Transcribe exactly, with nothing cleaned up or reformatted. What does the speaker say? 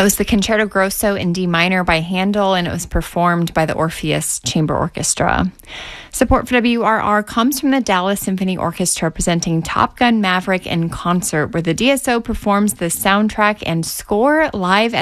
That was the Concerto Grosso in D minor by Handel, and it was performed by the Orpheus Chamber Orchestra. Support for W R R comes from the Dallas Symphony Orchestra, presenting Top Gun Maverick in concert, where the D S O performs the soundtrack and score live at